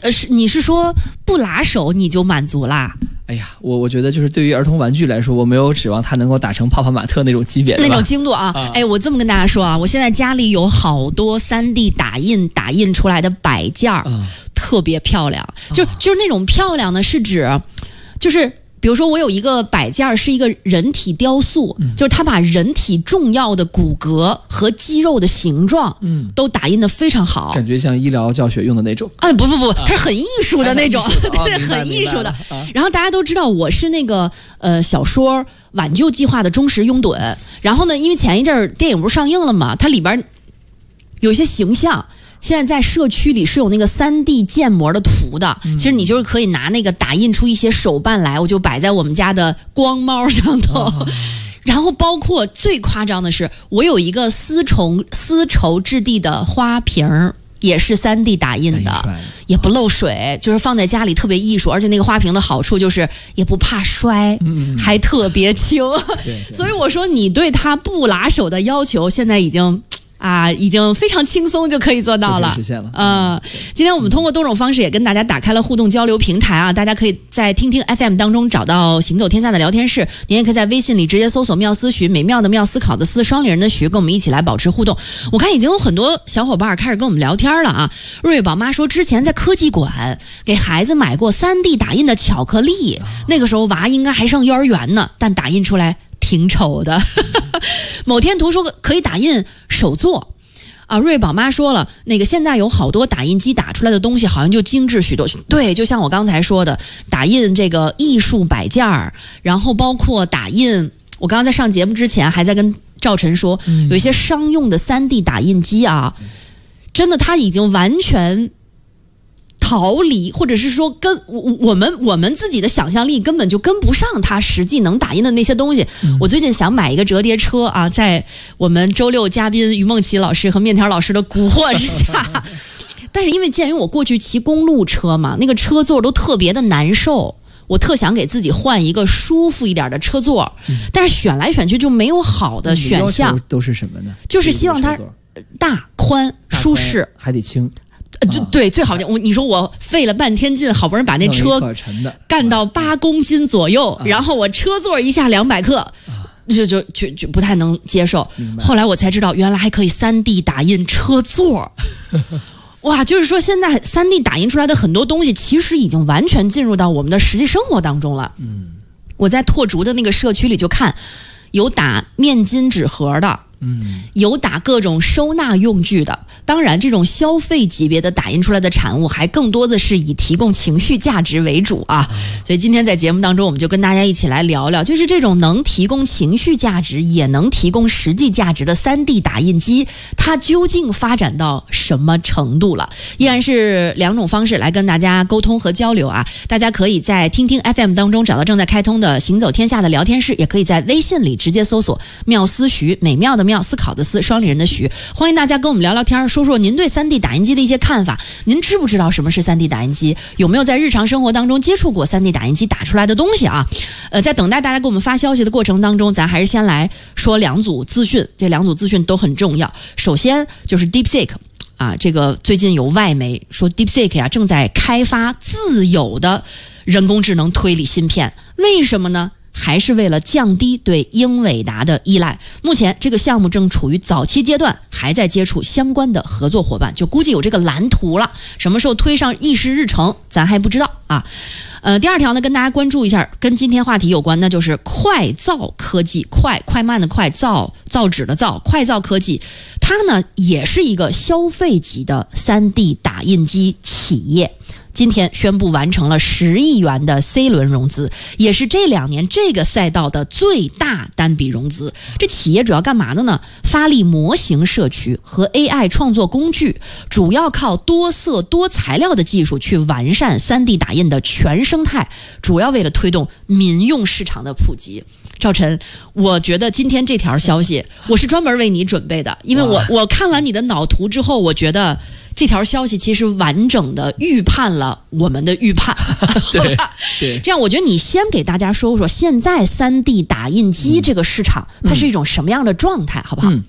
你是说不拉手你就满足啦？ 哎呀，我觉得就是对于儿童玩具来说，我没有指望它能够打成泡泡玛特那种级别的那种精度啊。哎，我这么跟大家说啊，我现在家里有好多3D 打印出来的摆件儿，特别漂亮。就是那种漂亮呢，是指就是比如说我有一个摆件是一个人体雕塑，就是它把人体重要的骨骼和肌肉的形状，都打印得非常好， 感觉像医疗教学用的那种。 不，它是很艺术的那种，对，很艺术的。然后大家都知道我是那个小说挽救计划的忠实拥趸，然后呢，因为前一阵儿电影不是上映了嘛，它里边有一些形象。现在在社区里是有那个3D 建模的图的，其实你就是可以拿那个打印出一些手办来，我就摆在我们家的光猫上头。然后包括最夸张的是，我有一个丝绸质地的花瓶，也是3D 打印的，也不漏水，就是放在家里特别艺术，而且那个花瓶的好处就是也不怕摔，还特别轻。所以我说你对它不拉手的要求现在已经非常轻松就可以做到了， 实现了。 今天我们通过多种方式也跟大家打开了互动交流平台啊，大家可以在听听 FM 当中找到行走天下的聊天室，您也可以在微信里直接搜索妙思徐，美妙的妙，思考的思，双立人的徐，跟我们一起来保持互动。我看已经有很多小伙伴开始跟我们聊天了啊。瑞宝妈说之前在科技馆给孩子买过3D 打印的巧克力，那个时候娃应该还上幼儿园呢，但打印出来挺丑的。某天图说可以打印手作啊，瑞宝妈说了，那个现在有好多打印机打出来的东西好像就精致许多。对，就像我刚才说的，打印这个艺术摆件儿，然后包括打印，我刚刚在上节目之前还在跟赵晨说，有一些商用的3D 打印机啊，真的它已经完全逃离，或者是说跟我们自己的想象力根本就跟不上它实际能打印的那些东西。我最近想买一个折叠车啊，在我们周六嘉宾于梦琪老师和面条老师的蛊惑之下，但是因为鉴于我过去骑公路车嘛，那个车座都特别的难受，我特想给自己换一个舒服一点的车座，但是选来选去就没有好的选项。 都是什么呢？ 就是希望它大宽舒适， 还得轻。 对，最好你说我费了半天劲，好不容易把那车干到8公斤左右，然后我车座一下200克，就不太能接受。后来我才知道，原来还可以3D 打印车座。哇，就是说现在3D 打印出来的很多东西，其实已经完全进入到我们的实际生活当中了。我在拓竹的那个社区里就看，有打面巾纸盒的。有打各种收纳用具的，当然这种消费级别的打印出来的产物还更多的是以提供情绪价值为主啊。所以今天在节目当中我们就跟大家一起来聊聊，就是这种能提供情绪价值也能提供实际价值的3D 打印机，它究竟发展到什么程度了。依然是2种方式来跟大家沟通和交流啊。大家可以在听听 FM 当中找到正在开通的行走天下的聊天室，也可以在微信里直接搜索妙思徐，美妙的妙，思考的思，双立人的徐。欢迎大家跟我们聊聊天，说说您对3D 打印机的一些看法。您知不知道什么是3D 打印机？有没有在日常生活当中接触过3D 打印机打出来的东西啊？在等待大家给我们发消息的过程当中，咱还是先来说2组资讯，这2组资讯都很重要。首先就是 DeepSeek 啊，这个最近有外媒说 DeepSeek 呀正在开发自有的人工智能推理芯片，为什么呢？还是为了降低对英伟达的依赖。目前这个项目正处于早期阶段，还在接触相关的合作伙伴，就估计有这个蓝图了，什么时候推上议事日程咱还不知道啊。第2条呢，跟大家关注一下跟今天话题有关，那就是快造科技，快慢的快，造纸的造，快造科技，它呢也是一个消费级的3D 打印机企业，今天宣布完成了10亿元的 C 轮融资，也是这2年这个赛道的最大单笔融资。这企业主要干嘛的呢？发力模型社区和 AI 创作工具，主要靠多色多材料的技术去完善 3D 打印的全生态，主要为了推动民用市场的普及。赵晨，我觉得今天这条消息我是专门为你准备的，因为我看完你的脑图之后，我觉得这条消息其实完整的预判了我们的预判。对，这样我觉得你先给大家说说现在3D 打印机这个市场它是一种什么样的状态，好不好？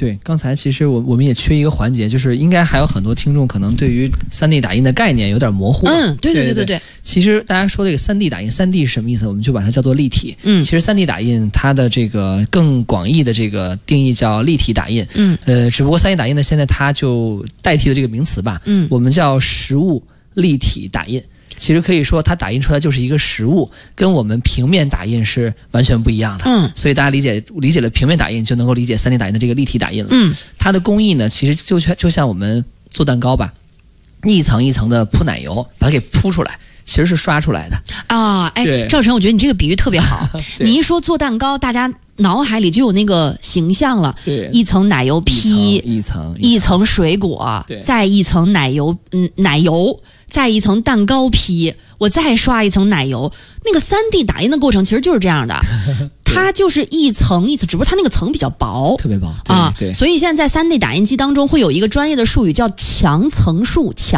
对，刚才其实我们也缺一个环节，就是应该还有很多听众可能对于 3D 打印的概念有点模糊。 对。 其实大家说这个 3D 打印 ，3D 是什么意思？我们就把它叫做立体。其实 3D 打印它的这个更广义的这个定义叫立体打印。只不过 3D 打印呢，现在它就代替了这个名词吧。我们叫实物立体打印。其实可以说，它打印出来就是一个实物，跟我们平面打印是完全不一样的。所以大家理解了平面打印，就能够理解 3D 打印的这个立体打印了。它的工艺呢，其实就像我们做蛋糕吧，一层一层的铺奶油，把它给铺出来，其实是刷出来的啊。哎，赵晨，我觉得你这个比喻特别好。你一说做蛋糕，大家脑海里就有那个形象了。 对， 一层奶油坯，一层水果，再一层奶油，再一层蛋糕坯，我再刷一层奶油。那个 3D 打印的过程其实就是这样的，它就是一层一层，只不过它那个层比较薄， 特别薄啊。所以现在在 3D 打印机当中会有一个专业的术语叫强